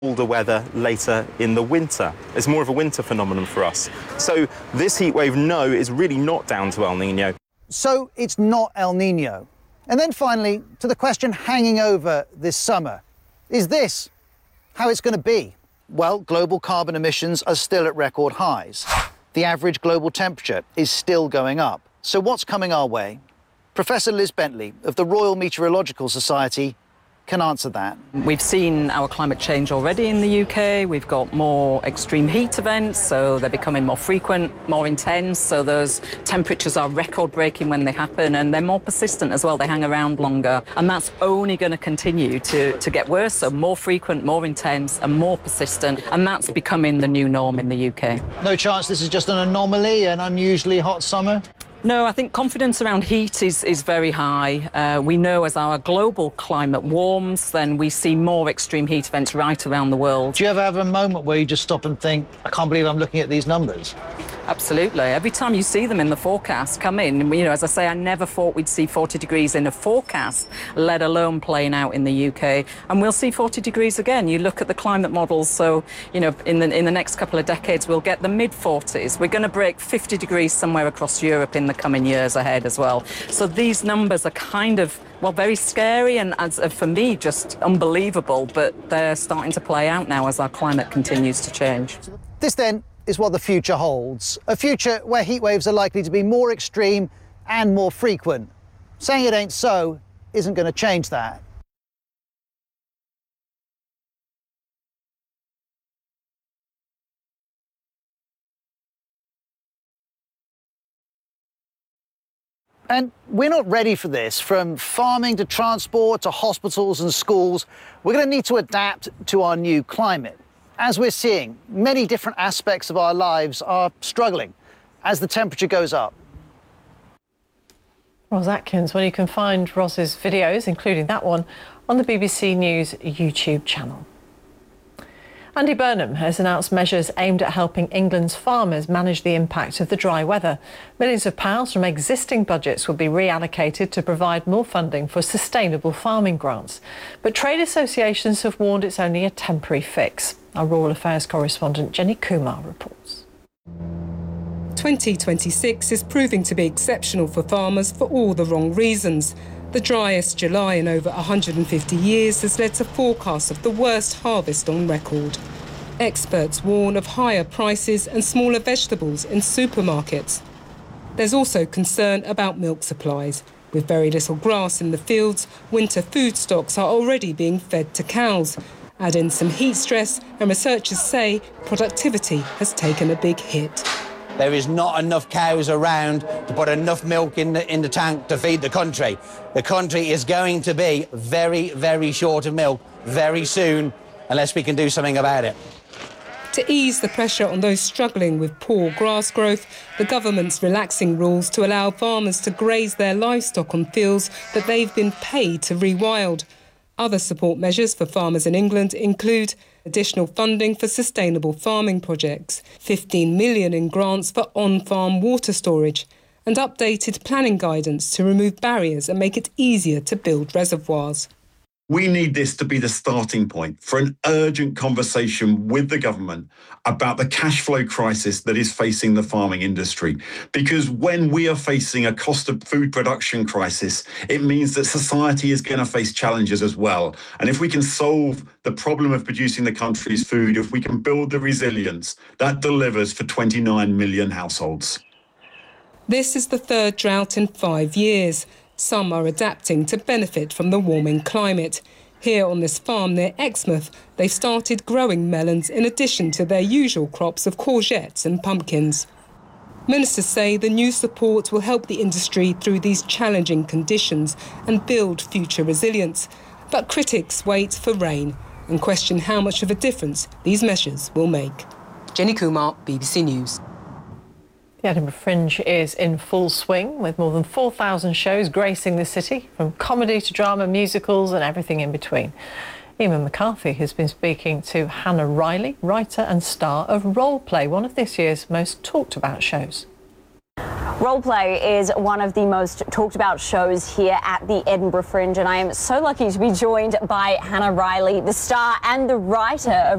colder weather later in the winter. It's more of a winter phenomenon for us. So this heat wave, no, is really not down to El Nino. So it's not El Nino. And then finally, to the question hanging over this summer, is this how it's going to be? Well, global carbon emissions are still at record highs. The average global temperature is still going up. So what's coming our way? Professor Liz Bentley of the Royal Meteorological Society can answer that. We've seen our climate change already in the UK. We've got more extreme heat events, so they're becoming more frequent, more intense, so those temperatures are record-breaking when they happen, and they're more persistent as well. They hang around longer, and that's only going to continue to get worse, so more frequent, more intense, and more persistent, and that's becoming the new norm in the UK. No chance this is just an anomaly, an unusually hot summer? No, I think confidence around heat is very high. We know as our global climate warms, then we see more extreme heat events right around the world. Do you ever have a moment where you just stop and think, I can't believe I'm looking at these numbers? Absolutely. Every time you see them in the forecast come in, you know, as I say, I never thought we'd see 40 degrees in a forecast, let alone playing out in the UK. And we'll see 40 degrees again. You look at the climate models, so, you know, in the next couple of decades, we'll get the mid-40s. We're going to break 50 degrees somewhere across Europe in the coming years ahead as well. So these numbers are kind of, well, very scary and, as for me, just unbelievable, but they're starting to play out now as our climate continues to change. This, then, is what the future holds. A future where heat waves are likely to be more extreme and more frequent. Saying it ain't so isn't going to change that. And we're not ready for this. From farming to transport to hospitals and schools, we're going to need to adapt to our new climate. As we're seeing, many different aspects of our lives are struggling as the temperature goes up. Ros Atkins, well, you can find Ros's videos, including that one, on the BBC News YouTube channel. Andy Burnham has announced measures aimed at helping England's farmers manage the impact of the dry weather. Millions of pounds from existing budgets will be reallocated to provide more funding for sustainable farming grants. But trade associations have warned it's only a temporary fix. Our Rural Affairs correspondent Jenny Kumar reports. 2026 is proving to be exceptional for farmers for all the wrong reasons. The driest July in over 150 years has led to forecasts of the worst harvest on record. Experts warn of higher prices and smaller vegetables in supermarkets. There's also concern about milk supplies. With very little grass in the fields, winter food stocks are already being fed to cows. Add in some heat stress, and researchers say productivity has taken a big hit. There is not enough cows around to put enough milk in the tank to feed the country. The country is going to be very, very short of milk very soon, unless we can do something about it. To ease the pressure on those struggling with poor grass growth, the government's relaxing rules to allow farmers to graze their livestock on fields that they've been paid to rewild. Other support measures for farmers in England include additional funding for sustainable farming projects, 15 million in grants for on-farm water storage, and updated planning guidance to remove barriers and make it easier to build reservoirs. We need this to be the starting point for an urgent conversation with the government about the cash flow crisis that is facing the farming industry. Because when we are facing a cost of food production crisis, it means that society is going to face challenges as well. And if we can solve the problem of producing the country's food, if we can build the resilience, that delivers for 29 million households. This is the third drought in 5 years. Some are adapting to benefit from the warming climate. Here on this farm near Exmouth, they've started growing melons in addition to their usual crops of courgettes and pumpkins. Ministers say the new support will help the industry through these challenging conditions and build future resilience. But critics wait for rain and question how much of a difference these measures will make. Jenny Kumar, BBC News. The Edinburgh Fringe is in full swing, with more than 4,000 shows gracing the city, from comedy to drama, musicals and everything in between. Eamon McCarthy has been speaking to Hannah Riley, writer and star of Role Play, one of this year's most talked about shows. Role Play is one of the most talked about shows here at the Edinburgh Fringe, and I am so lucky to be joined by Hannah Riley, the star and the writer of